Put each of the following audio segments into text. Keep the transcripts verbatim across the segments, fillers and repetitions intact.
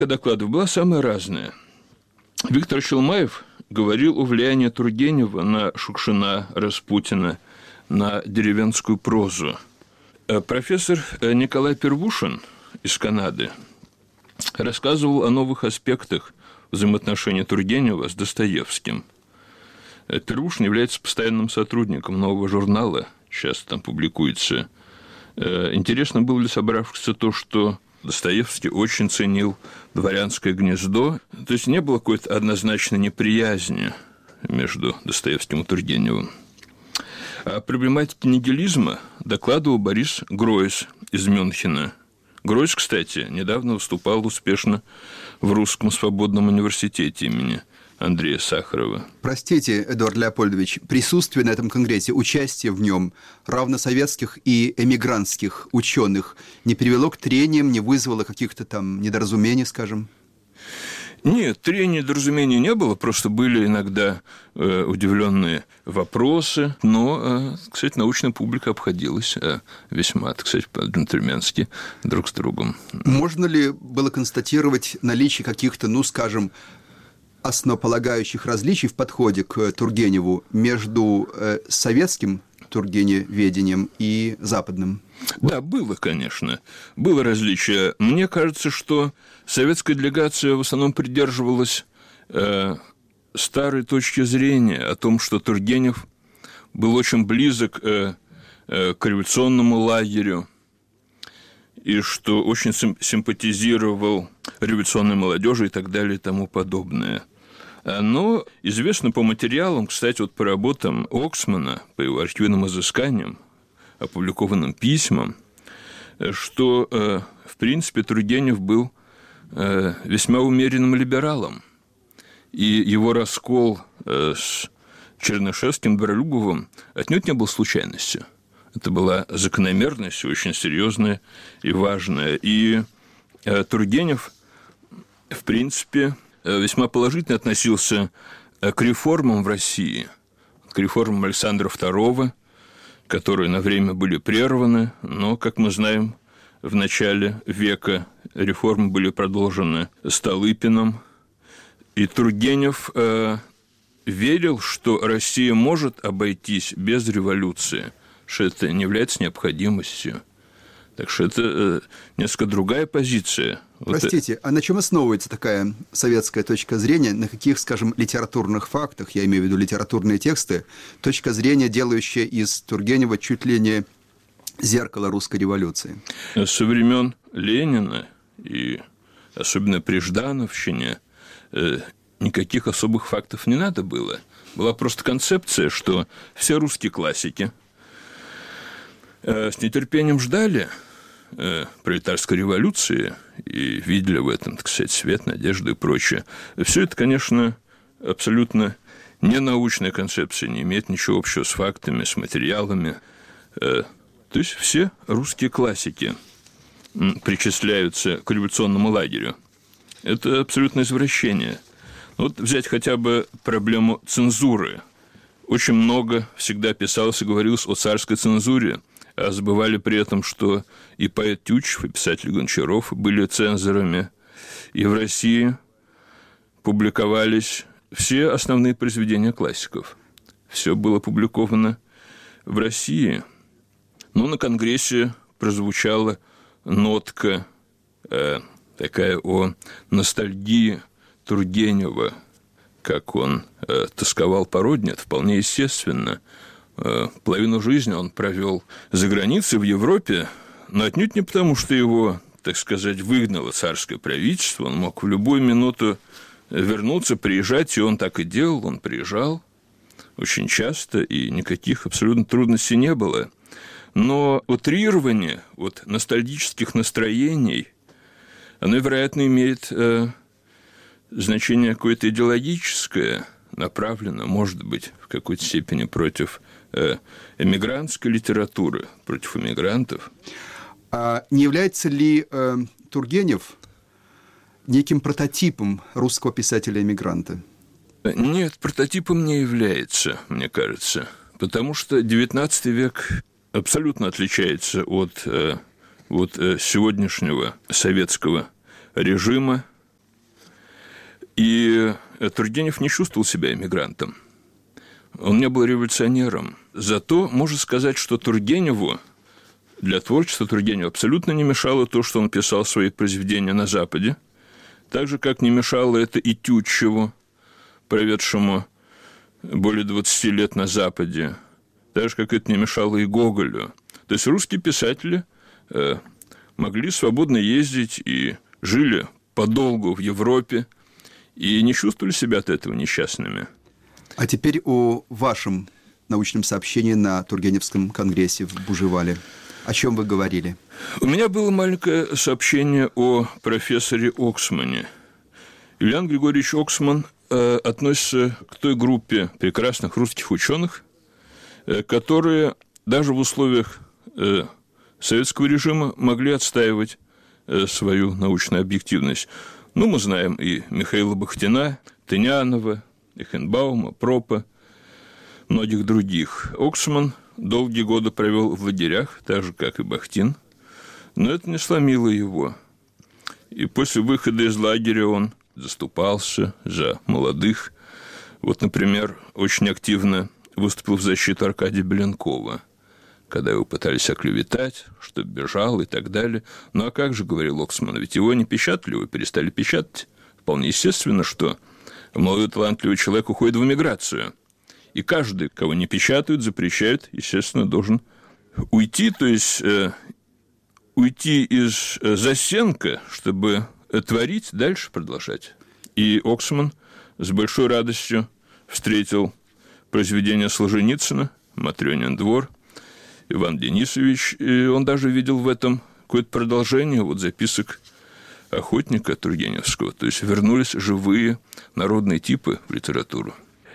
Докладов была самая разная. Виктор Челмаев говорил о влиянии Тургенева на Шукшина, Распутина, на деревенскую прозу. Профессор Николай Первушин из Канады рассказывал о новых аспектах взаимоотношений Тургенева с Достоевским. Первушин является постоянным сотрудником нового журнала, часто там публикуется. Интересно было для собравшихся то, что Достоевский очень ценил «Дворянское гнездо», то есть не было какой-то однозначной неприязни между Достоевским и Тургеневым. О проблематике нигилизма докладывал Борис Гройс из Мюнхена. Гройс, кстати, недавно выступал успешно в Русском свободном университете имени Андрея Сахарова. Простите, Эдуард Леопольдович, присутствие на этом конгрессе, участие в нем равносоветских и эмигрантских ученых не привело к трениям, не вызвало каких-то там недоразумений, скажем? Нет, трений, недоразумений не было, просто были иногда э, удивленные вопросы, но, э, кстати, научная публика обходилась э, весьма, так сказать, по-джентльменски друг с другом. Можно ли было констатировать наличие каких-то, ну, скажем, основополагающих различий в подходе к Тургеневу между э, советским тургеневедением и западным? Да, было, конечно. Было различие. Мне кажется, что советская делегация в основном придерживалась э, старой точки зрения о том, что Тургенев был очень близок э, э, к революционному лагерю и что очень симпатизировал революционной молодежи и так далее и тому подобное. Но известно по материалам, кстати, вот по работам Оксмана, по его архивным изысканиям, опубликованным письмам, что, в принципе, Тургенев был весьма умеренным либералом, и его раскол с Чернышевским, Добролюбовым отнюдь не был случайностью. Это была закономерность очень серьезная и важная. И Тургенев, в принципе, весьма положительно относился к реформам в России, к реформам Александра второго, которые на время были прерваны, но, как мы знаем, в начале века реформы были продолжены Столыпиным, и Тургенев э, верил, что Россия может обойтись без революции, что это не является необходимостью. Так что это э, несколько другая позиция. Простите, вот. А на чем основывается такая советская точка зрения? На каких, скажем, литературных фактах, я имею в виду литературные тексты, точка зрения, делающая из Тургенева чуть ли не зеркало русской революции? Со времен Ленина и особенно при Ждановщине э, никаких особых фактов не надо было. Была просто концепция, что все русские классики с нетерпением ждали пролетарской революции и видели в этом, так сказать, свет, надежду и прочее. Все это, конечно, абсолютно не научная концепция, не имеет ничего общего с фактами, с материалами. То есть все русские классики причисляются к революционному лагерю. Это абсолютное извращение. Вот взять хотя бы проблему цензуры. Очень много всегда писалось и говорилось о царской цензуре, а забывали при этом, что и поэт Тютчев, и писатель Гончаров были цензорами, и в России публиковались все основные произведения классиков. Все было опубликовано в России. Но на Конгрессе прозвучала нотка э, такая о ностальгии Тургенева, как он э, тосковал по родине, это вполне естественно. Половину жизни он провел за границей в Европе, но отнюдь не потому, что его, так сказать, выгнало царское правительство. Он мог в любую минуту вернуться, приезжать, и он так и делал. Он приезжал очень часто, и никаких абсолютно трудностей не было. Но утрирование вот ностальгических настроений, оно, вероятно, имеет э, значение какое-то идеологическое, направлено, может быть, в какой-то степени против эмигрантской литературы, против эмигрантов. А не является ли э, Тургенев неким прототипом русского писателя-эмигранта? Нет, прототипом не является, мне кажется, потому что девятнадцатый век абсолютно отличается от, от сегодняшнего советского режима. И Тургенев не чувствовал себя эмигрантом. Он не был революционером. Зато можно сказать, что Тургеневу, для творчества Тургенева абсолютно не мешало то, что он писал свои произведения на Западе, так же, как не мешало это и Тютчеву, проведшему более двадцати лет на Западе, так же, как это не мешало и Гоголю. То есть русские писатели э, могли свободно ездить и жили подолгу в Европе, и не чувствовали себя от этого несчастными. А теперь о вашем научном сообщении на Тургеневском конгрессе в Бужевале. О чем вы говорили? У меня было маленькое сообщение о профессоре Оксмане. Юлиан Григорьевич Оксман э, относится к той группе прекрасных русских ученых, э, которые даже в условиях э, советского режима могли отстаивать э, свою научную объективность. Ну, мы знаем и Михаила Бахтина, Тынянова, Эхенбаума, Пропа, многих других. Оксман долгие годы провел в лагерях, так же, как и Бахтин, но это не сломило его. И после выхода из лагеря он заступался за молодых. Вот, например, очень активно выступил в защиту Аркадия Беленкова, когда его пытались оклеветать, что бежал и так далее. Ну, а как же, говорил Оксман, ведь его не печатали, его перестали печатать. Вполне естественно, что молодой талантливый человек уходит в эмиграцию. И каждый, кого не печатают, запрещают, естественно, должен уйти, то есть э, уйти из э, засенка, чтобы творить, дальше продолжать. И Оксман с большой радостью встретил произведение Солженицына «Матрёнин двор», Иван Денисович, и он даже видел в этом какое-то продолжение вот записок охотника Тургеневского, то есть вернулись живые народные типы в литературу.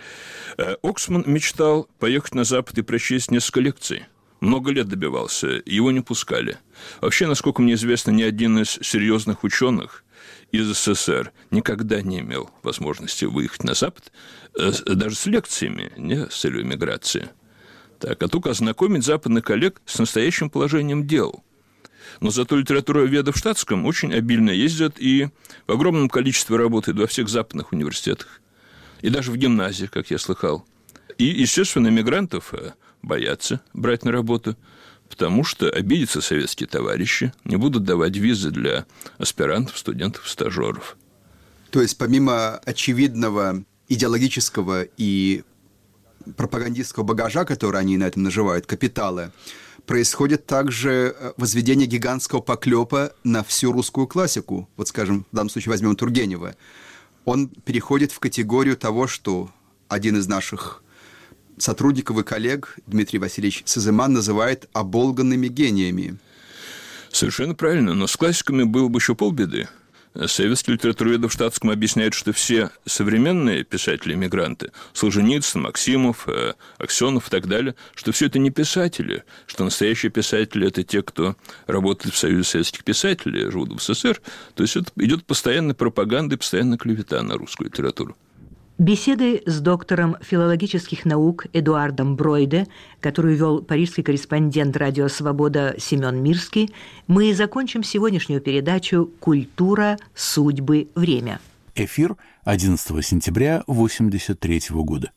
Оксман мечтал поехать на Запад и прочесть несколько лекций. Много лет добивался, его не пускали. Вообще, насколько мне известно, ни один из серьезных ученых из СССР никогда не имел возможности выехать на Запад, даже с лекциями, не с целью эмиграции. Так, а только ознакомить западных коллег с настоящим положением дел. Но зато литературоведы в штатском очень обильно ездят и в огромном количестве работают во всех западных университетах. И даже в гимназиях, как я слыхал. И, естественно, мигрантов боятся брать на работу, потому что обидятся советские товарищи, не будут давать визы для аспирантов, студентов, стажеров. То есть помимо очевидного идеологического и пропагандистского багажа, который они на этом наживают, капиталы, происходит также возведение гигантского поклепа на всю русскую классику. Вот, скажем, в данном случае возьмем Тургенева. Он переходит в категорию того, что один из наших сотрудников и коллег, Дмитрий Васильевич Сызыман, называет оболганными гениями. Совершенно правильно, но с классиками было бы еще полбеды. Советские литературоведы в штатском объясняют, что все современные писатели-эмигранты, Солженицын, Максимов, Аксенов и так далее, что все это не писатели, что настоящие писатели – это те, кто работает в Союзе советских писателей, живут в СССР. То есть это идет постоянная пропаганда и постоянная клевета на русскую литературу. Беседы с доктором филологических наук Эдуардом Бройде, которую вел парижский корреспондент «Радио Свобода» Семен Мирский, мы закончим сегодняшнюю передачу «Культура, судьбы, время». Эфир одиннадцатого сентября восемьдесят третьего года.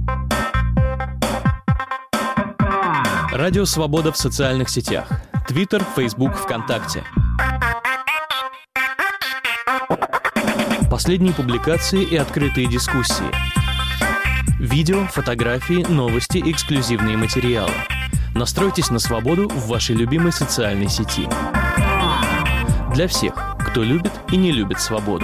Радио Свобода в социальных сетях. Твиттер, Фейсбук, ВКонтакте. Последние публикации и открытые дискуссии. Видео, фотографии, новости, эксклюзивные материалы. Настройтесь на свободу в вашей любимой социальной сети. Для всех, кто любит и не любит свободу.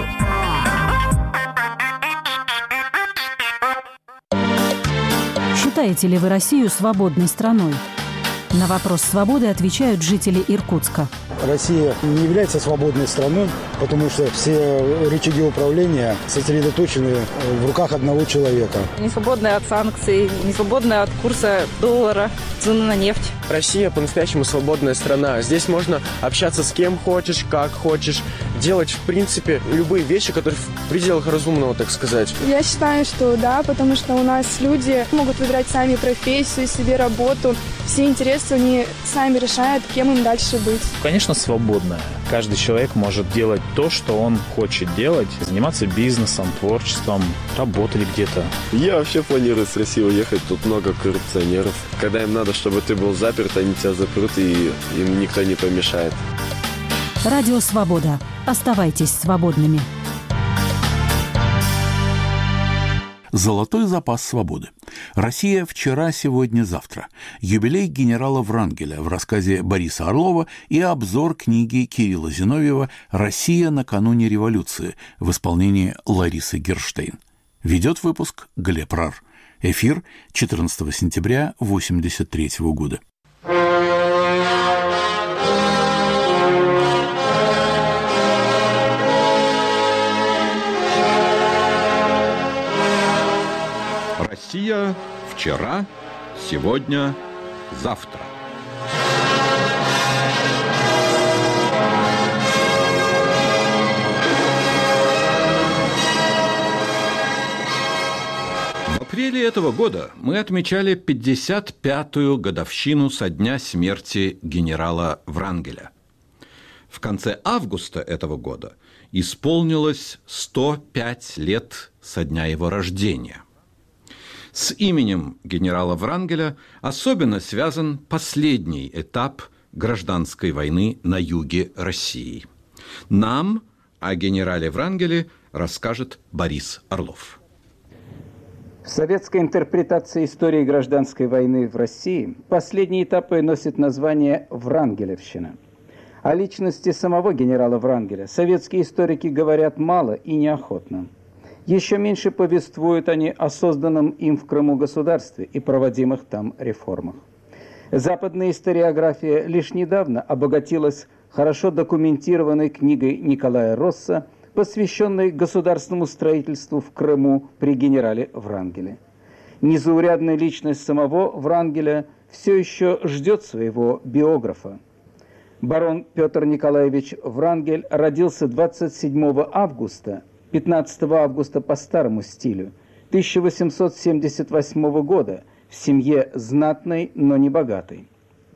Считаете ли вы Россию свободной страной? На вопрос свободы отвечают жители Иркутска. Россия не является свободной страной, потому что все рычаги управления сосредоточены в руках одного человека. Не свободная от санкций, не свободная от курса доллара, цены на нефть. Россия по-настоящему свободная страна. Здесь можно общаться с кем хочешь, как хочешь, делать, в принципе, любые вещи, которые в пределах разумного, так сказать. Я считаю, что да, потому что у нас люди могут выбирать сами профессию, себе работу. все интересы они сами решают, кем им дальше быть. Конечно, свободная. Каждый человек может делать то, что он хочет делать, заниматься бизнесом, творчеством, работать где-то. Я вообще планирую с России уехать, тут много коррупционеров. Когда им надо, чтобы ты был заперт, они тебя запрут, и им никто не помешает. Радио «Свобода». Оставайтесь свободными. Золотой запас свободы. Россия вчера, сегодня, завтра. Юбилей генерала Врангеля в рассказе Бориса Орлова и обзор книги Кирилла Зиновьева «Россия накануне революции» в исполнении Ларисы Герштейн. Ведет выпуск Глеб Рар. Эфир четырнадцатого сентября восемьдесят третьего года. Россия вчера, сегодня, завтра. В апреле этого года мы отмечали пятьдесят пятую годовщину со дня смерти генерала Врангеля. В конце августа этого года исполнилось сто пять лет со дня его рождения. С именем генерала Врангеля особенно связан последний этап гражданской войны на юге России. Нам о генерале Врангеле расскажет Борис Орлов. В советской интерпретации истории гражданской войны в России последние этапы носят название «Врангелевщина». О личности самого генерала Врангеля советские историки говорят мало и неохотно. Еще меньше повествуют они о созданном им в Крыму государстве и проводимых там реформах. Западная историография лишь недавно обогатилась хорошо документированной книгой Николая Росса, посвященной государственному строительству в Крыму при генерале Врангеле. Незаурядная личность самого Врангеля все еще ждет своего биографа. Барон Петр Николаевич Врангель родился двадцать седьмого августа, пятнадцатого августа по старому стилю, тысяча восемьсот семьдесят восьмого года в семье знатной, но не богатой.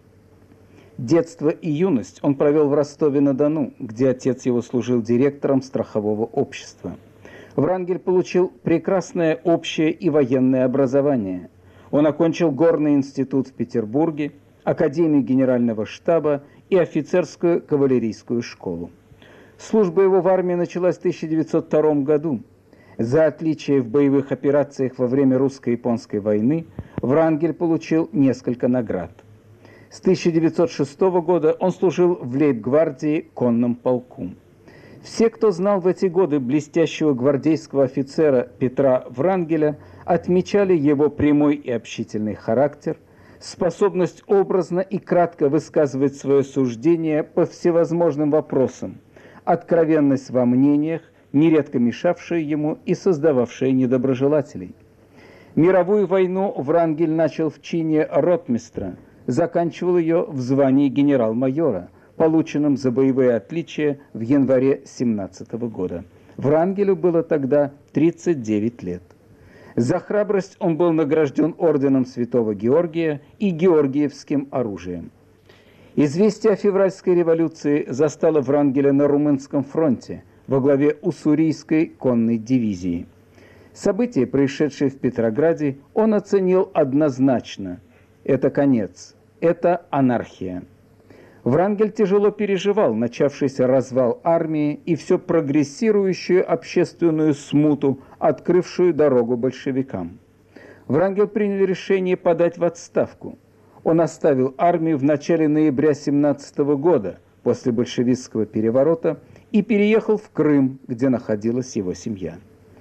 Детство и юность он провел в Ростове-на-Дону, где отец его служил директором страхового общества. Врангель получил прекрасное общее и военное образование. Он окончил Горный институт в Петербурге, Академию генерального штаба и офицерскую кавалерийскую школу. Служба его в армии началась в тысяча девятьсот втором году. За отличие в боевых операциях во время русско-японской войны Врангель получил несколько наград. С тысяча девятьсот шестого года он служил в лейб-гвардии конном полку. Все, кто знал в эти годы блестящего гвардейского офицера Петра Врангеля, отмечали его прямой и общительный характер, способность образно и кратко высказывать свое суждение по всевозможным вопросам, откровенность во мнениях, нередко мешавшая ему и создававшая недоброжелателей. Мировую войну Врангель начал в чине ротмистра, заканчивал ее в звании генерал-майора, полученном за боевые отличия в январе семнадцатого года. Врангелю было тогда тридцать девять лет. За храбрость он был награжден орденом Святого Георгия и Георгиевским оружием. Известие о февральской революции застало Врангеля на Румынском фронте во главе уссурийской конной дивизии. События, происшедшие в Петрограде, он оценил однозначно. Это конец, это анархия. Врангель тяжело переживал начавшийся развал армии и все прогрессирующую общественную смуту, открывшую дорогу большевикам. Врангель принял решение подать в отставку. Он оставил армию в начале ноября семнадцатого года после большевистского переворота и переехал в Крым, где находилась его семья.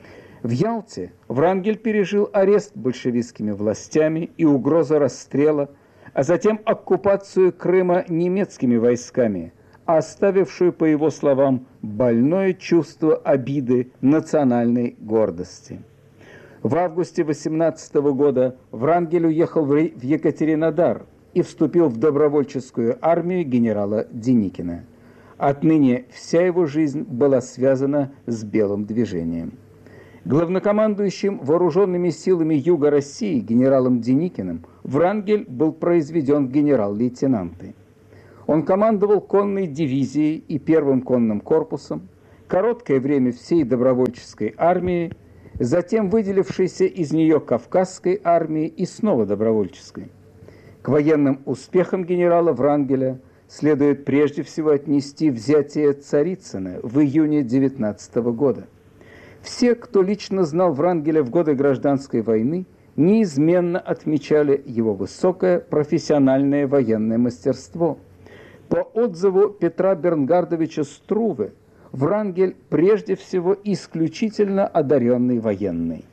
В Ялте Врангель пережил арест большевистскими властями и угрозу расстрела, а затем оккупацию Крыма немецкими войсками, оставившую, по его словам, больное чувство обиды национальной гордости. В августе восемнадцатого года Врангель уехал в Екатеринодар и вступил в добровольческую армию генерала Деникина. Отныне вся его жизнь была связана с белым движением. Главнокомандующим вооруженными силами Юга России генералом Деникиным Врангель был произведен в генерал-лейтенанты. Он командовал конной дивизией и первым конным корпусом, короткое время всей добровольческой армии, затем выделившейся из нее Кавказской армии и снова добровольческой. К военным успехам генерала Врангеля следует прежде всего отнести взятие Царицына в июне девятнадцатого года. Все, кто лично знал Врангеля в годы Гражданской войны, неизменно отмечали его высокое профессиональное военное мастерство. По отзыву Петра Бернгардовича Струве, Врангель прежде всего исключительно одаренный военный.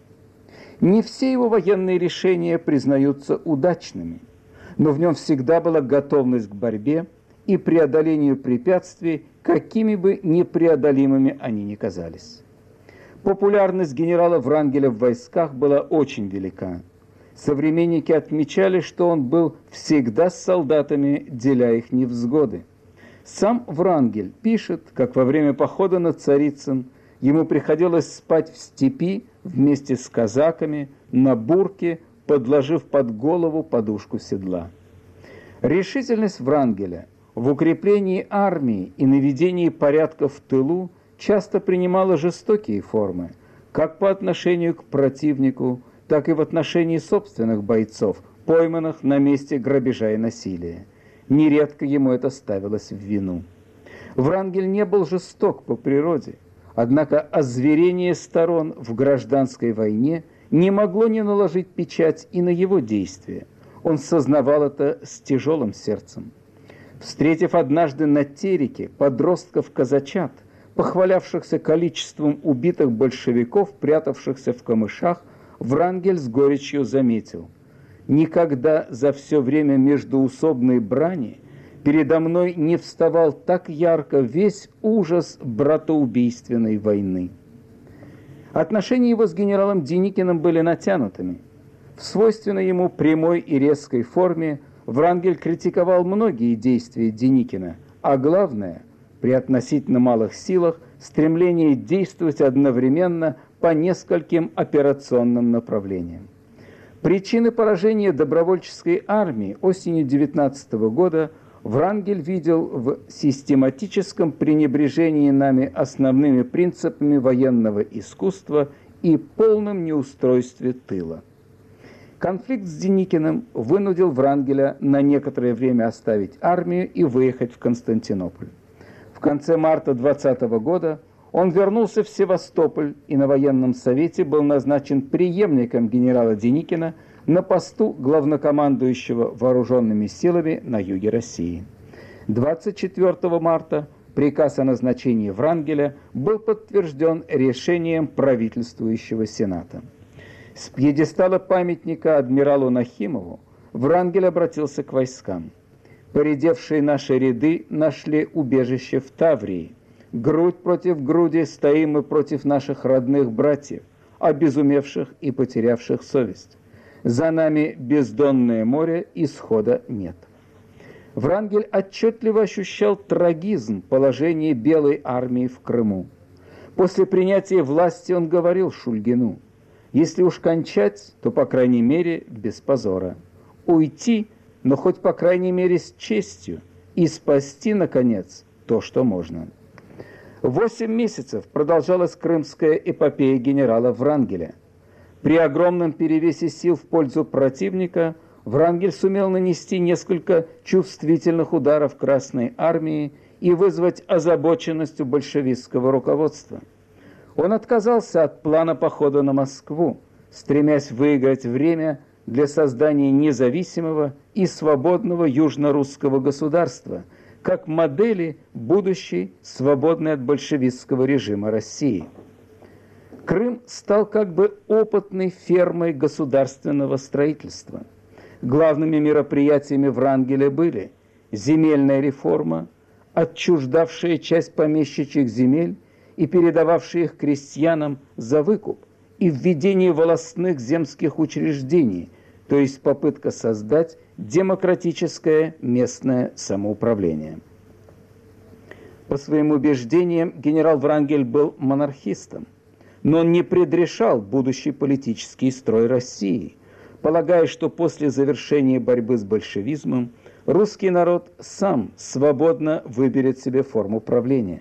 Не все его военные решения признаются удачными, но в нем всегда была готовность к борьбе и преодолению препятствий, какими бы непреодолимыми они ни казались. Популярность генерала Врангеля в войсках была очень велика. Современники отмечали, что он был всегда с солдатами, деля их невзгоды. Сам Врангель пишет, как во время похода на Царицын ему приходилось спать в степи вместе с казаками на бурке, подложив под голову подушку седла. Решительность Врангеля в укреплении армии и наведении порядка в тылу часто принимала жестокие формы, как по отношению к противнику, так и в отношении собственных бойцов, пойманных на месте грабежа и насилия. Нередко ему это ставилось в вину. Врангель не был жесток по природе, однако озверение сторон в гражданской войне не могло не наложить печать и на его действия. Он сознавал это с тяжелым сердцем. Встретив однажды на Тереке подростков-казачат, похвалявшихся количеством убитых большевиков, прятавшихся в камышах, Врангель с горечью заметил: «Никогда за все время междоусобной брани передо мной не вставал так ярко весь ужас братоубийственной войны». Отношения его с генералом Деникиным были натянутыми. В свойственной ему прямой и резкой форме Врангель критиковал многие действия Деникина, а главное, при относительно малых силах, стремление действовать одновременно по нескольким операционным направлениям. Причины поражения добровольческой армии осенью девятнадцатого года Врангель видел в систематическом пренебрежении нами основными принципами военного искусства и полном неустройстве тыла. Конфликт с Деникиным вынудил Врангеля на некоторое время оставить армию и выехать в Константинополь. В конце марта двадцатого года он вернулся в Севастополь и на военном совете был назначен преемником генерала Деникина на посту главнокомандующего вооруженными силами на юге России. двадцать четвёртого марта приказ о назначении Врангеля был подтвержден решением правительствующего Сената. С пьедестала памятника адмиралу Нахимову Врангель обратился к войскам. «Поредевшие наши ряды нашли убежище в Таврии. Грудь против груди стоим мы против наших родных братьев, обезумевших и потерявших совесть. За нами бездонное море, исхода нет». Врангель отчетливо ощущал трагизм положения Белой армии в Крыму. После принятия власти он говорил Шульгину: «Если уж кончать, то, по крайней мере, без позора. Уйти, но хоть по крайней мере с честью, и спасти, наконец, то, что можно». Восемь месяцев продолжалась крымская эпопея генерала Врангеля. При огромном перевесе сил в пользу противника Врангель сумел нанести несколько чувствительных ударов Красной армии и вызвать озабоченность у большевистского руководства. Он отказался от плана похода на Москву, стремясь выиграть время для создания независимого и свободного южно-русского государства, как модели будущей, свободной от большевистского режима России. Крым стал как бы опытной фермой государственного строительства. Главными мероприятиями Врангеля были земельная реформа, отчуждавшая часть помещичьих земель и передававшая их крестьянам за выкуп, и введение волостных земских учреждений, то есть попытка создать демократическое местное самоуправление. По своим убеждениям, генерал Врангель был монархистом. но он не предрешал будущий политический строй России, полагая, что после завершения борьбы с большевизмом русский народ сам свободно выберет себе форму правления.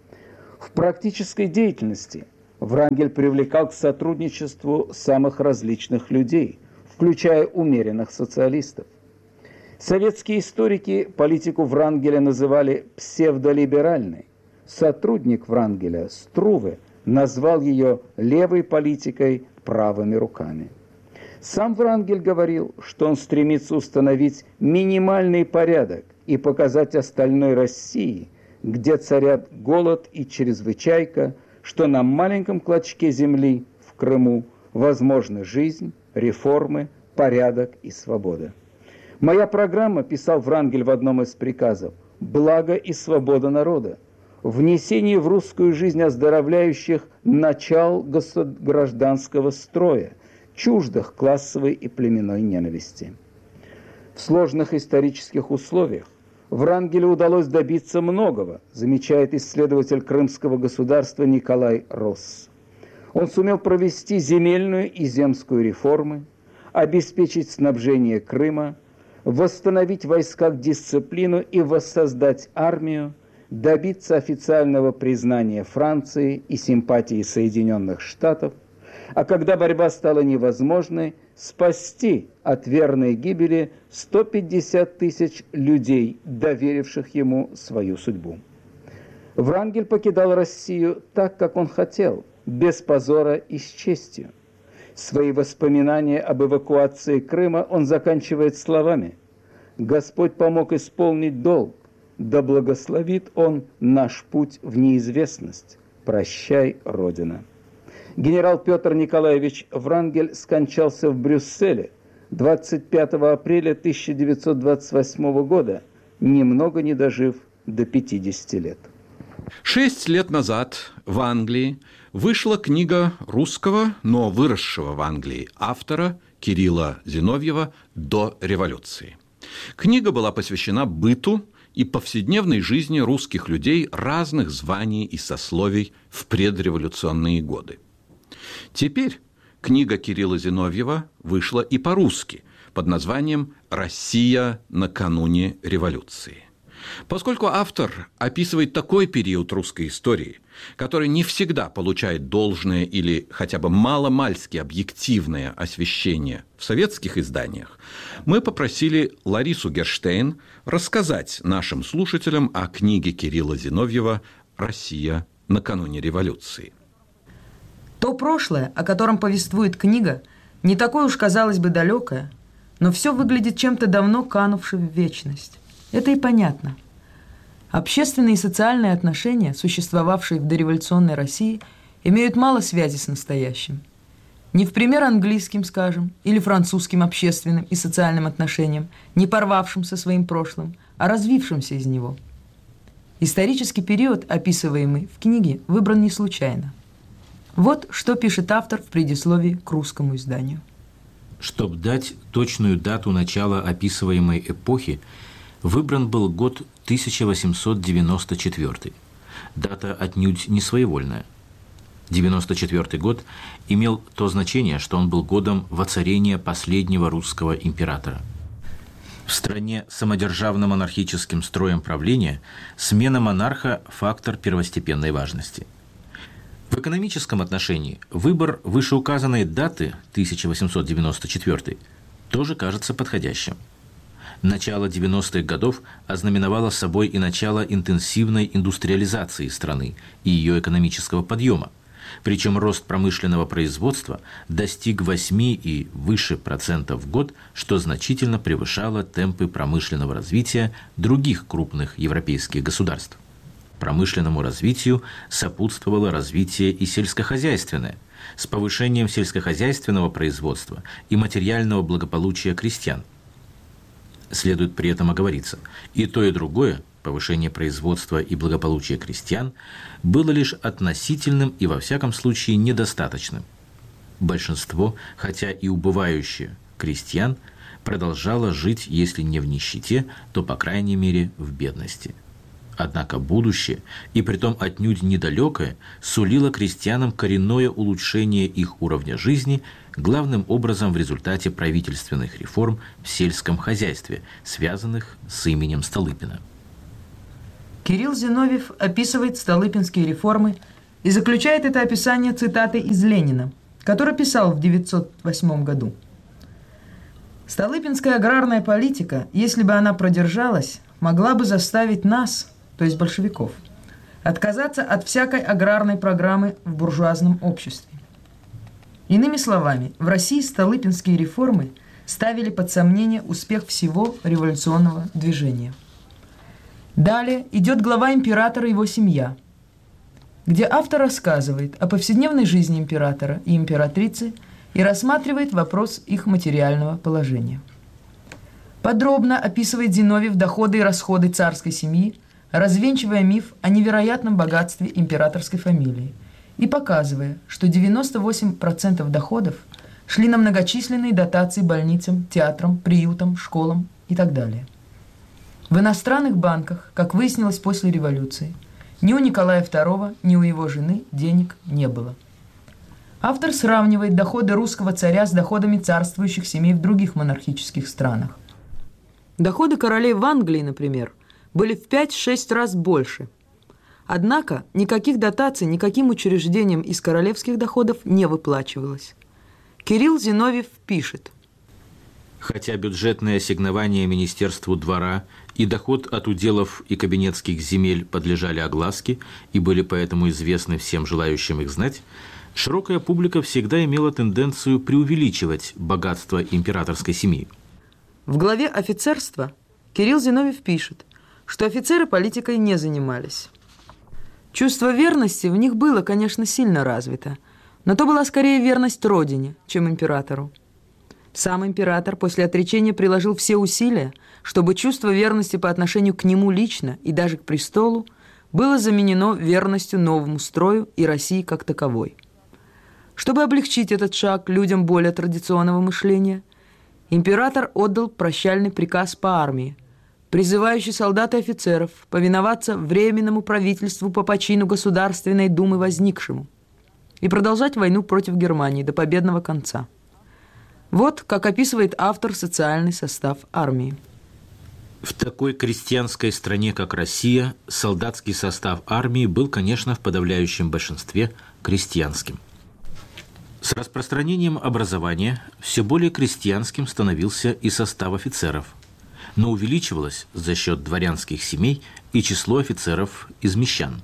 В практической деятельности Врангель привлекал к сотрудничеству самых различных людей, включая умеренных социалистов. Советские историки политику Врангеля называли псевдолиберальной. Сотрудник Врангеля, Струве, назвал ее левой политикой правыми руками. Сам Врангель говорил, что он стремится установить минимальный порядок и показать остальной России, где царят голод и чрезвычайка, что на маленьком клочке земли в Крыму возможна жизнь, реформы, порядок и свобода. «Моя программа», – писал Врангель в одном из приказов, – «благо и свобода народа, внесение в русскую жизнь оздоровляющих начал гражданского строя, чуждых классовой и племенной ненависти». В сложных исторических условиях Врангелю удалось добиться многого, замечает исследователь крымского государства Николай Росс. Он сумел провести земельную и земскую реформы, обеспечить снабжение Крыма, восстановить в войсках дисциплину и воссоздать армию, добиться официального признания Франции и симпатии Соединенных Штатов, а когда борьба стала невозможной, спасти от верной гибели сто пятьдесят тысяч людей, доверивших ему свою судьбу. Врангель покидал Россию так, как он хотел, без позора и с честью. Свои воспоминания об эвакуации Крыма он заканчивает словами: «Господь помог исполнить долг, да благословит Он наш путь в неизвестность. Прощай, Родина». Генерал Петр Николаевич Врангель скончался в Брюсселе двадцать пятого апреля тысяча девятьсот двадцать восьмого года, немного не дожив до пятидесяти лет. Шесть лет назад в Англии вышла книга русского, но выросшего в Англии автора Кирилла Зиновьева «До революции». Книга была посвящена быту и повседневной жизни русских людей разных званий и сословий в предреволюционные годы. Теперь книга Кирилла Зиновьева вышла и по-русски под названием «Россия накануне революции». Поскольку автор описывает такой период русской истории, который не всегда получает должное или хотя бы маломальски объективное освещение в советских изданиях, мы попросили Ларису Герштейн рассказать нашим слушателям о книге Кирилла Зиновьева «Россия накануне революции». То прошлое, о котором повествует книга, не такое уж, казалось бы, далекое, но все выглядит чем-то давно канувшим в вечность. Это и понятно. Общественные и социальные отношения, существовавшие в дореволюционной России, имеют мало связи с настоящим. Не в пример английским, скажем, или французским общественным и социальным отношениям, не порвавшим со своим прошлым, а развившимся из него. Исторический период, описываемый в книге, выбран не случайно. Вот что пишет автор в предисловии к русскому изданию. Чтобы дать точную дату начала описываемой эпохи, выбран был год тысяча восемьсот девяносто четвёртый. Дата отнюдь не своевольная. девяносто четвёртый год имел то значение, что он был годом воцарения последнего русского императора. В стране с самодержавно-монархическим строем правления смена монарха – фактор первостепенной важности. В экономическом отношении выбор вышеуказанной даты тысяча восемьсот девяносто четвёртый тоже кажется подходящим. Начало девяностых годов ознаменовало собой и начало интенсивной индустриализации страны и ее экономического подъема, причем рост промышленного производства достиг восьми и выше процентов в год, что значительно превышало темпы промышленного развития других крупных европейских государств. Промышленному развитию сопутствовало развитие и сельскохозяйственное, с повышением сельскохозяйственного производства и материального благополучия крестьян. Следует при этом оговориться, и то, и другое, повышение производства и благополучия крестьян, было лишь относительным и, во всяком случае, недостаточным. Большинство, хотя и убывающее, крестьян продолжало жить, если не в нищете, то, по крайней мере, в бедности. Однако будущее, и притом отнюдь недалекое, сулило крестьянам коренное улучшение их уровня жизни, главным образом в результате правительственных реформ в сельском хозяйстве, связанных с именем Столыпина. Кирилл Зиновьев описывает столыпинские реформы и заключает это описание цитатой из Ленина, который писал в девятьсот восьмом году. «Столыпинская аграрная политика, если бы она продержалась, могла бы заставить нас, то есть большевиков, отказаться от всякой аграрной программы в буржуазном обществе. Иными словами, в России столыпинские реформы ставили под сомнение успех всего революционного движения». Далее идет глава «Императора и его семья», где автор рассказывает о повседневной жизни императора и императрицы и рассматривает вопрос их материального положения. Подробно описывает Зиновьев доходы и расходы царской семьи, развенчивая миф о невероятном богатстве императорской фамилии и показывая, что девяносто восемь процентов доходов шли на многочисленные дотации больницам, театрам, приютам, школам и так далее. В иностранных банках, как выяснилось после революции, ни у Николая второго, ни у его жены денег не было. Автор сравнивает доходы русского царя с доходами царствующих семей в других монархических странах. Доходы королей в Англии, например, были в пять-шесть раз больше. Однако никаких дотаций никаким учреждениям из королевских доходов не выплачивалось. Кирилл Зиновьев пишет: Хотя бюджетное ассигнование Министерству двора и доход от уделов и кабинетских земель подлежали огласке и были поэтому известны всем желающим их знать, широкая публика всегда имела тенденцию преувеличивать богатство императорской семьи. В главе «Офицерство» Кирилл Зиновьев пишет, что офицеры политикой не занимались. Чувство верности в них было, конечно, сильно развито, но то была скорее верность родине, чем императору. Сам император после отречения приложил все усилия, чтобы чувство верности по отношению к нему лично и даже к престолу было заменено верностью новому строю и России как таковой. Чтобы облегчить этот шаг людям более традиционного мышления, император отдал прощальный приказ по армии, призывающий солдат и офицеров повиноваться Временному правительству по почину Государственной Думы возникшему и продолжать войну против Германии до победного конца. Вот как описывает автор социальный состав армии. В такой крестьянской стране, как Россия, солдатский состав армии был, конечно, в подавляющем большинстве крестьянским. С распространением образования все более крестьянским становился и состав офицеров, но увеличивалось за счет дворянских семей и число офицеров из мещан.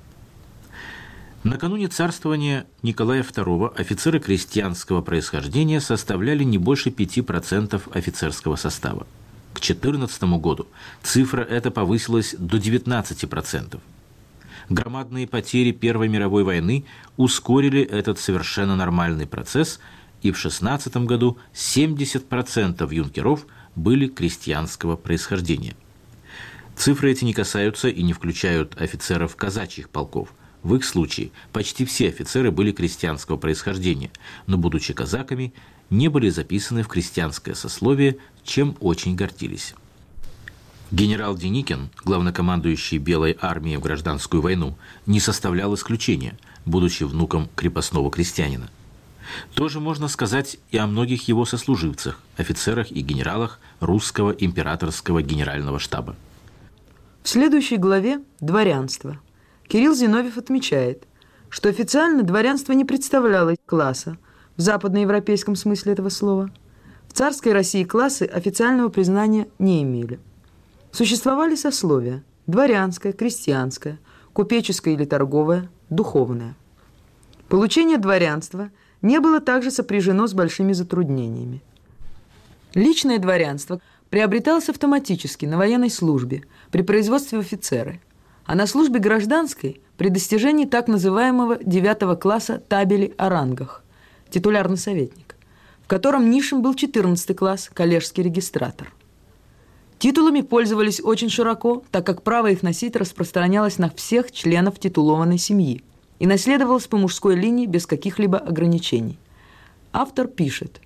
Накануне царствования Николая второго офицеры крестьянского происхождения составляли не больше пяти процентов офицерского состава. К две тысячи четырнадцатому году цифра эта повысилась до девятнадцати процентов. Громадные потери Первой мировой войны ускорили этот совершенно нормальный процесс, и в две тысячи шестнадцатом году семьдесят процентов юнкеров были крестьянского происхождения. Цифры эти не касаются и не включают офицеров казачьих полков. В их случае почти все офицеры были крестьянского происхождения, но, будучи казаками, не были записаны в крестьянское сословие, чем очень гордились. Генерал Деникин, главнокомандующий Белой армией в гражданскую войну, не составлял исключения, будучи внуком крепостного крестьянина. Тоже можно сказать и о многих его сослуживцах, офицерах и генералах русского императорского генерального штаба. В следующей главе «Дворянство» Кирилл Зиновьев отмечает, что официально дворянство не представляло класса в западноевропейском смысле этого слова. В царской России классы официального признания не имели. Существовали сословия – дворянское, крестьянское, купеческое или торговое, духовное. Получение дворянства не было также сопряжено с большими затруднениями. Личное дворянство приобреталось автоматически на военной службе при производстве в офицеры, а на службе гражданской при достижении так называемого девятого класса табели о рангах, титулярный советник, в котором низшим был четырнадцатый класс, коллежский регистратор. Титулами пользовались очень широко, так как право их носить распространялось на всех членов титулованной семьи и наследовалось по мужской линии без каких-либо ограничений. Автор пишет: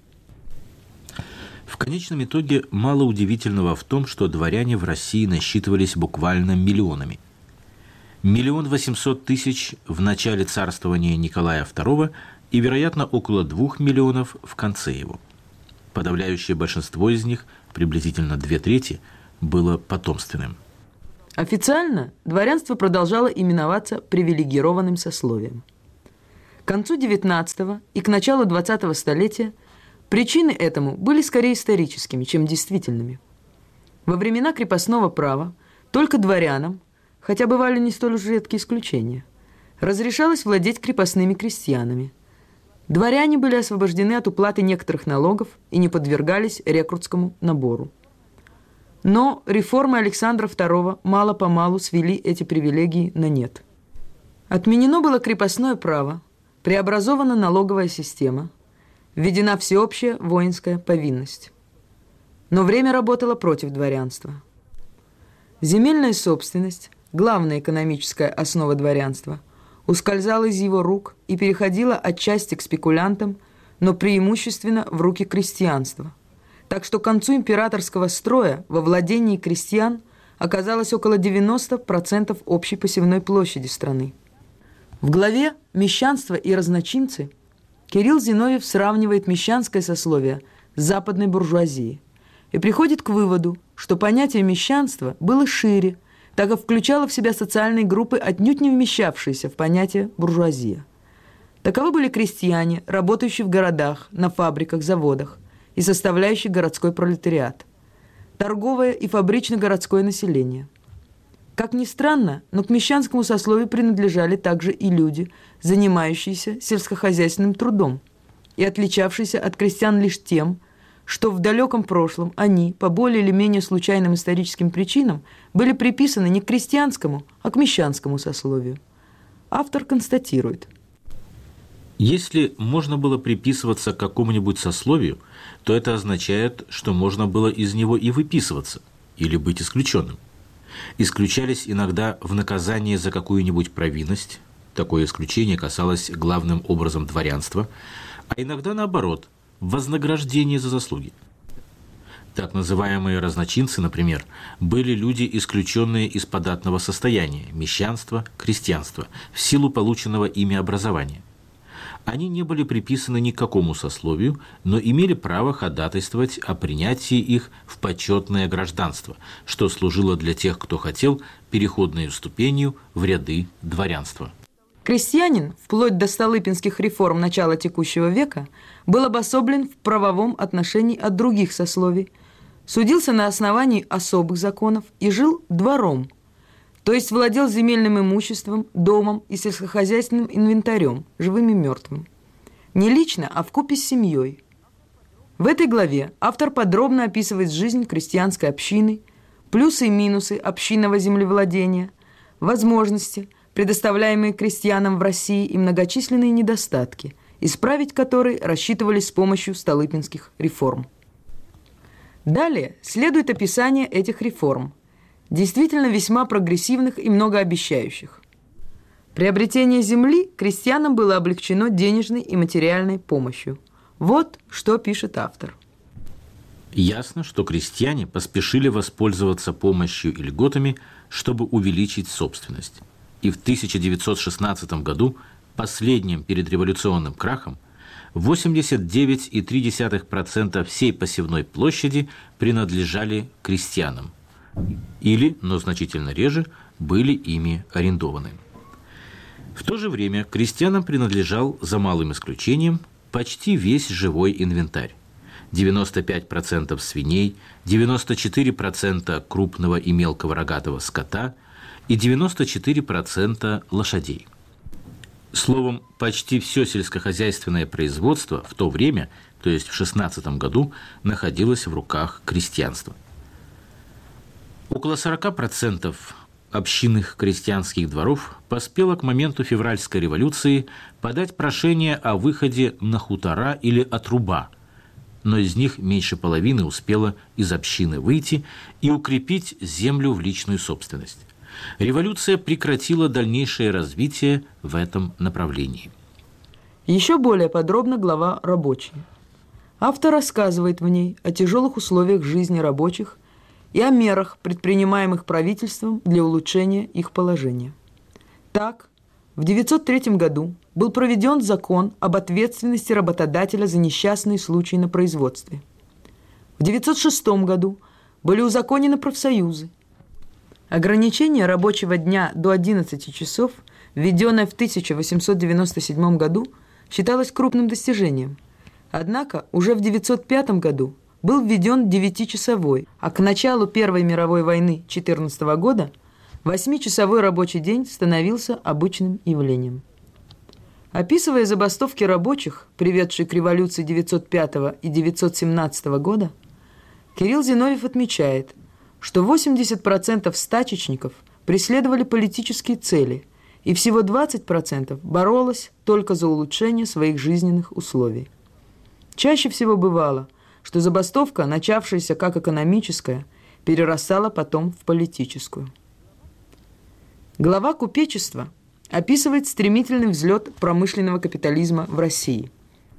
В конечном итоге мало удивительного в том, что дворяне в России насчитывались буквально миллионами. миллион восемьсот тысяч в начале царствования Николая второго и, вероятно, около двух миллионов в конце его. Подавляющее большинство из них, приблизительно две трети, было потомственным. Официально дворянство продолжало именоваться привилегированным сословием. К концу девятнадцатого и к началу двадцатого столетия причины этому были скорее историческими, чем действительными. Во времена крепостного права только дворянам, хотя бывали не столь уж редкие исключения, разрешалось владеть крепостными крестьянами. Дворяне были освобождены от уплаты некоторых налогов и не подвергались рекрутскому набору. Но реформы Александра второго мало-помалу свели эти привилегии на нет. Отменено было крепостное право, преобразована налоговая система, введена всеобщая воинская повинность. Но время работало против дворянства. Земельная собственность, главная экономическая основа дворянства, ускользала из его рук и переходила отчасти к спекулянтам, но преимущественно в руки крестьянства. Так что к концу императорского строя во владении крестьян оказалось около девяноста процентов общей посевной площади страны. В главе «Мещанство и разночинцы» Кирилл Зиновьев сравнивает мещанское сословие с западной буржуазией и приходит к выводу, что понятие мещанства было шире, так как включало в себя социальные группы, отнюдь не вмещавшиеся в понятие буржуазия. Таковы были крестьяне, работающие в городах, на фабриках, заводах и составляющие городской пролетариат, торговое и фабрично-городское население. Как ни странно, но к мещанскому сословию принадлежали также и люди, занимающиеся сельскохозяйственным трудом и отличавшиеся от крестьян лишь тем, что в далеком прошлом они, по более или менее случайным историческим причинам, были приписаны не к крестьянскому, а к мещанскому сословию. Автор констатирует: если можно было приписываться к какому-нибудь сословию, то это означает, что можно было из него и выписываться, или быть исключенным. Исключались иногда в наказание за какую-нибудь провинность, такое исключение касалось главным образом дворянства, а иногда наоборот, вознаграждение за заслуги. Так называемые разночинцы, например, были люди, исключенные из податного состояния, мещанства, крестьянства, в силу полученного ими образования. Они не были приписаны ни к какому сословию, но имели право ходатайствовать о принятии их в почетное гражданство, что служило для тех, кто хотел, переходной ступенью в ряды дворянства. Крестьянин, вплоть до столыпинских реформ начала текущего века, был обособлен в правовом отношении от других сословий, судился на основании особых законов и жил двором, то есть владел земельным имуществом, домом и сельскохозяйственным инвентарем, живым и мертвым. Не лично, а вкупе с семьей. В этой главе автор подробно описывает жизнь крестьянской общины, плюсы и минусы общинного землевладения, возможности, предоставляемые крестьянам в России, и многочисленные недостатки, исправить которые рассчитывались с помощью столыпинских реформ. Далее следует описание этих реформ, действительно весьма прогрессивных и многообещающих. Приобретение земли крестьянам было облегчено денежной и материальной помощью. Вот что пишет автор. Ясно, что крестьяне поспешили воспользоваться помощью и льготами, чтобы увеличить собственность. И в тысяча девятьсот шестнадцатом году, последним перед революционным крахом, восемьдесят девять целых три десятых процента всей посевной площади принадлежали крестьянам или, но значительно реже, были ими арендованы. В то же время крестьянам принадлежал, за малым исключением, почти весь живой инвентарь. девяносто пять процентов свиней, девяносто четыре процента крупного и мелкого рогатого скота и девяносто четыре процента лошадей. Словом, почти все сельскохозяйственное производство в то время, то есть в шестнадцатом году, находилось в руках крестьянства. Около сорок процентов общинных крестьянских дворов поспело к моменту февральской революции подать прошение о выходе на хутора или отруба, но из них меньше половины успело из общины выйти и укрепить землю в личную собственность. Революция прекратила дальнейшее развитие в этом направлении. Еще более подробно глава «Рабочие». Автор рассказывает в ней о тяжелых условиях жизни рабочих и о мерах, предпринимаемых правительством для улучшения их положения. Так, в девятьсот третьем году был проведен закон об ответственности работодателя за несчастные случаи на производстве. В девятьсот шестом году были узаконены профсоюзы. Ограничение рабочего дня до одиннадцати часов, введенное в тысяча восемьсот девяносто седьмом году, считалось крупным достижением. Однако уже в девятьсот пятом году был введен девятичасовой, а к началу Первой мировой войны четырнадцатого года восьмичасовой рабочий день становился обычным явлением. Описывая забастовки рабочих, приведшие к революции девятьсот пятого и девятьсот семнадцатого года, Кирилл Зиновьев отмечает, что восемьдесят процентов стачечников преследовали политические цели, и всего двадцать процентов боролось только за улучшение своих жизненных условий. Чаще всего бывало, что забастовка, начавшаяся как экономическая, перерастала потом в политическую. Глава купечества описывает стремительный взлет промышленного капитализма в России.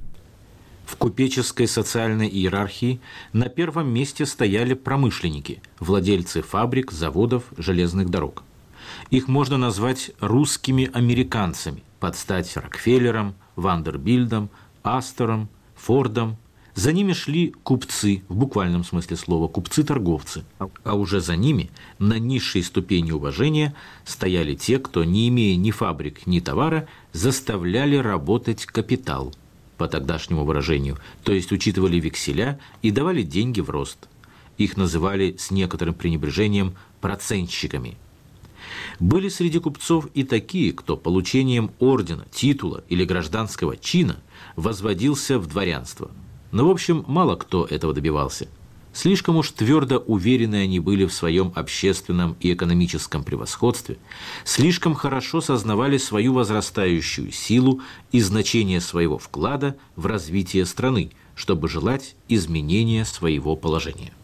В купеческой социальной иерархии на первом месте стояли промышленники, владельцы фабрик, заводов, железных дорог. Их можно назвать русскими американцами, под стать Рокфеллером, Вандербильдом, Астором, Фордом. За ними шли купцы, в буквальном смысле слова, купцы-торговцы. А уже за ними, на низшей ступени уважения, стояли те, кто, не имея ни фабрик, ни товара, заставляли работать капитал, по тогдашнему выражению, то есть учитывали векселя и давали деньги в рост. Их называли с некоторым пренебрежением процентщиками. Были среди купцов и такие, кто получением ордена, титула или гражданского чина возводился в дворянство. Но, в общем, мало кто этого добивался. Слишком уж твердо уверены они были в своем общественном и экономическом превосходстве, слишком хорошо сознавали свою возрастающую силу и значение своего вклада в развитие страны, чтобы желать изменения своего положения.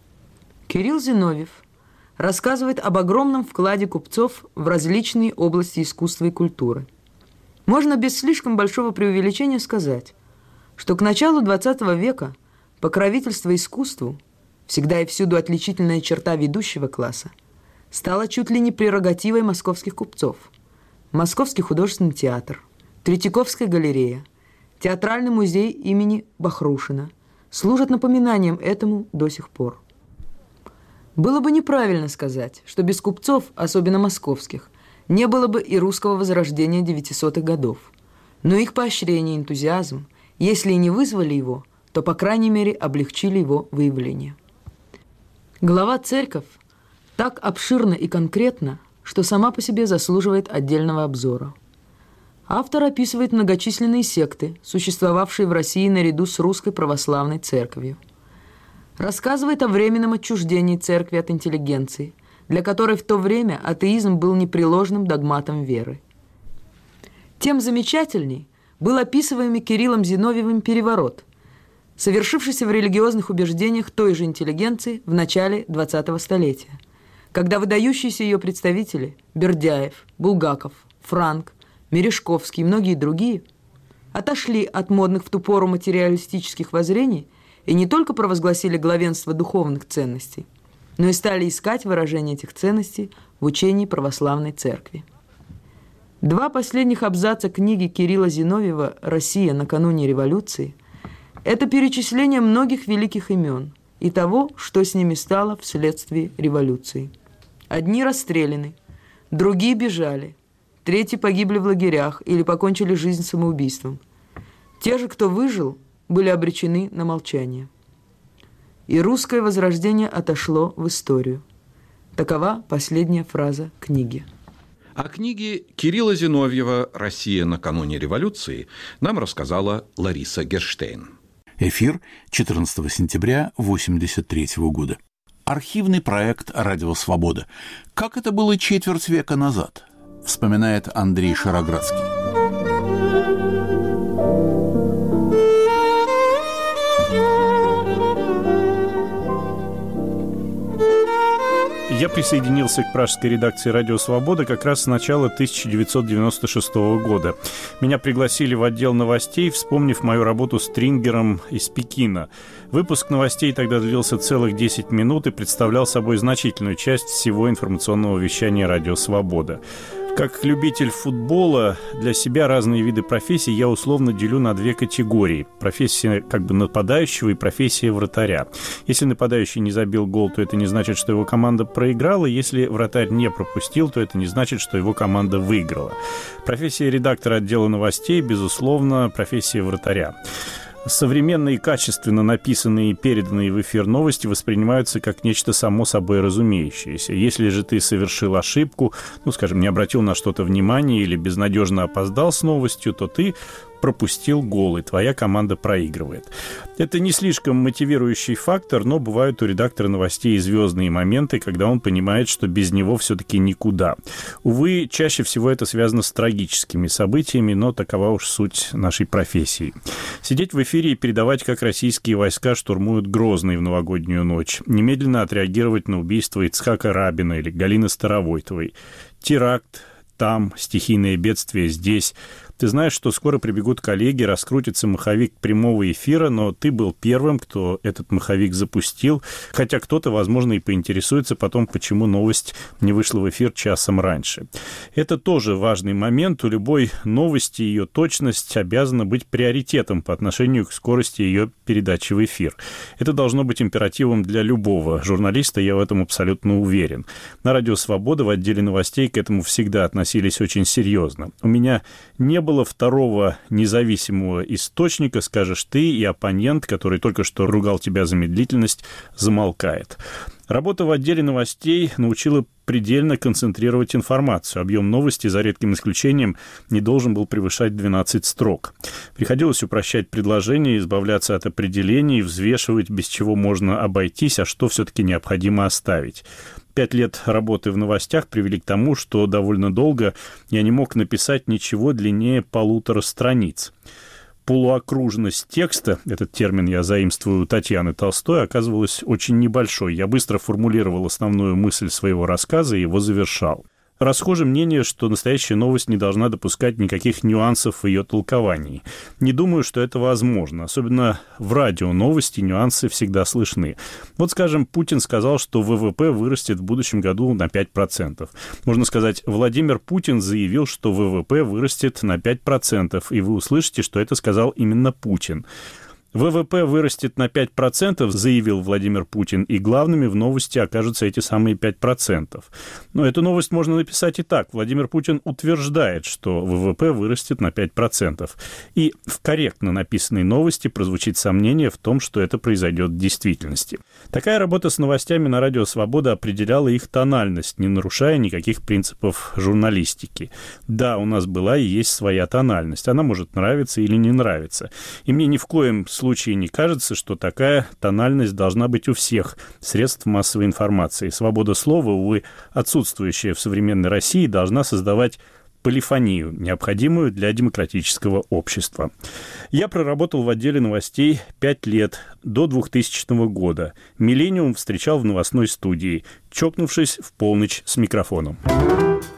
Кирилл Зиновьев рассказывает об огромном вкладе купцов в различные области искусства и культуры. Можно без слишком большого преувеличения сказать, что к началу двадцатого века покровительство искусству, всегда и всюду отличительная черта ведущего класса, стало чуть ли не прерогативой московских купцов. Московский художественный театр, Третьяковская галерея, Театральный музей имени Бахрушина служат напоминанием этому до сих пор. Было бы неправильно сказать, что без купцов, особенно московских, не было бы и русского возрождения девятисотых годов. Но их поощрение и энтузиазм, если и не вызвали его, то, по крайней мере, облегчили его выявление. Глава «Церковь» так обширна и конкретна, что сама по себе заслуживает отдельного обзора. Автор описывает многочисленные секты, существовавшие в России наряду с Русской Православной Церковью. Рассказывает о временном отчуждении церкви от интеллигенции, для которой в то время атеизм был непреложным догматом веры. Тем замечательней был описываемый Кириллом Зиновьевым переворот, совершившийся в религиозных убеждениях той же интеллигенции в начале двадцатого столетия, когда выдающиеся ее представители Бердяев, Булгаков, Франк, Мережковский и многие другие отошли от модных в ту пору материалистических воззрений и не только провозгласили главенство духовных ценностей, но и стали искать выражение этих ценностей в учении православной церкви. Два последних абзаца книги Кирилла Зиновьева «Россия накануне революции» – это перечисление многих великих имен и того, что с ними стало вследствие революции. Одни расстреляны, другие бежали, третьи погибли в лагерях или покончили жизнь самоубийством. Те же, кто выжил, были обречены на молчание. И русское возрождение отошло в историю. Такова последняя фраза книги. О книге Кирилла Зиновьева «Россия накануне революции» нам рассказала Лариса Герштейн. Эфир четырнадцатого сентября восемьдесят третьего года. Архивный проект «Радио Свобода». Как это было четверть века назад, вспоминает Андрей Шароградский. Я присоединился к пражской редакции «Радио Свобода» как раз с начала тысяча девятьсот девяносто шестого года. Меня пригласили в отдел новостей, вспомнив мою работу с Трингером из Пекина. Выпуск новостей тогда длился целых десять минут и представлял собой значительную часть всего информационного вещания «Радио Свобода». В Как любитель футбола, для себя разные виды профессий я условно делю на две категории. Профессия как бы нападающего и профессия вратаря. Если нападающий не забил гол, то это не значит, что его команда проиграла. Если вратарь не пропустил, то это не значит, что его команда выиграла. Профессия редактора отдела новостей, безусловно, профессия вратаря. Современные, качественно написанные и переданные в эфир новости воспринимаются как нечто само собой разумеющееся. Если же ты совершил ошибку, ну, скажем, не обратил на что-то внимания или безнадежно опоздал с новостью, то ты пропустил гол, и твоя команда проигрывает. Это не слишком мотивирующий фактор, но бывают у редактора новостей и звездные моменты, когда он понимает, что без него все-таки никуда. Увы, чаще всего это связано с трагическими событиями, но такова уж суть нашей профессии. Сидеть в эфире и передавать, как российские войска штурмуют Грозный в новогоднюю ночь. Немедленно отреагировать на убийство Ицхака Рабина или Галины Старовойтовой. Теракт там, стихийное бедствие здесь. Ты знаешь, что скоро прибегут коллеги, раскрутится маховик прямого эфира, но ты был первым, кто этот маховик запустил, хотя кто-то, возможно, и поинтересуется потом, почему новость не вышла в эфир часом раньше. Это тоже важный момент. У любой новости ее точность обязана быть приоритетом по отношению к скорости ее передачи в эфир. Это должно быть императивом для любого журналиста, я в этом абсолютно уверен. На Радио Свобода в отделе новостей к этому всегда относились очень серьезно. У меня не было было второго независимого источника, скажешь ты, и оппонент, который только что ругал тебя за медлительность, замолкает. Работа в отделе новостей научила предельно концентрировать информацию. Объем новости, за редким исключением, не должен был превышать двенадцать строк. Приходилось упрощать предложения, избавляться от определений, взвешивать, без чего можно обойтись, а что все-таки необходимо оставить. Пять лет работы в новостях привели к тому, что довольно долго я не мог написать ничего длиннее полутора страниц. Полуокружность текста, этот термин я заимствую у Татьяны Толстой, оказывалась очень небольшой. Я быстро формулировал основную мысль своего рассказа и его завершал. Расхоже мнение, что настоящая новость не должна допускать никаких нюансов в ее толковании. Не думаю, что это возможно. Особенно в радио новости нюансы всегда слышны. Вот, скажем, Путин сказал, что ВВП вырастет в будущем году на пять процентов. Можно сказать, Владимир Путин заявил, что ВВП вырастет на пять процентов, и вы услышите, что это сказал именно Путин. ВВП вырастет на пять процентов, заявил Владимир Путин, и главными в новости окажутся эти самые пять процентов. Но эту новость можно написать и так. Владимир Путин утверждает, что ВВП вырастет на пять процентов. И в корректно написанной новости прозвучит сомнение в том, что это произойдет в действительности. Такая работа с новостями на Радио Свобода определяла их тональность, не нарушая никаких принципов журналистики. Да, у нас была и есть своя тональность. Она может нравиться или не нравиться. И мне ни в коем случае не кажется, что такая тональность должна быть у всех средств массовой информации. Свобода слова, увы, отсутствующая в современной России, должна создавать полифонию, необходимую для демократического общества. Я проработал в отделе новостей пять лет, до двухтысячного года. «Миллениум» встречал в новостной студии, чокнувшись в полночь с микрофоном.